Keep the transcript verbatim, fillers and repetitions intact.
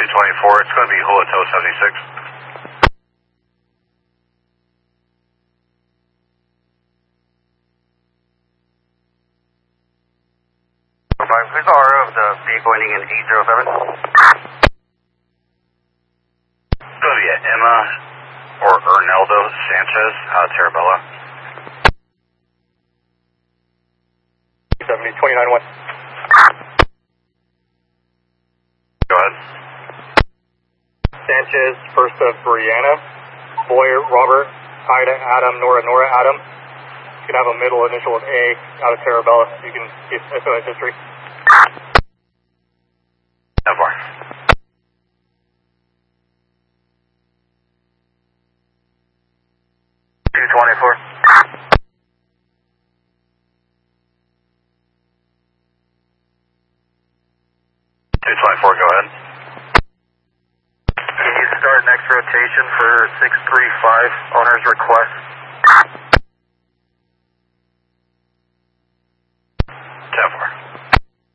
two twenty-four, it's going to be Hulato seventy-six. Who's the R O of the vehicle ending in eight zero seven? It's going to be Emma or Ernaldo Sanchez out of Terabella. seventy, twenty-nine one. Go ahead. Sanchez, first of Brianna. Boy, Robert, Ida, Adam, Nora, Nora, Adam. You can have a middle initial of A out of Terabella. You can get S O S history. How far? two twenty-four. two twenty-four, go ahead. Can you start next rotation for six three five, owner's request?